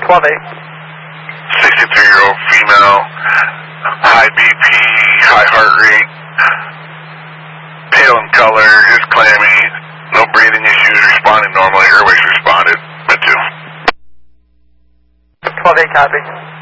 63-year-old female, high BP, high heart rate, pale in color, is clammy, no breathing issues, responding normally, airways responded, med 2. 12-8 copy.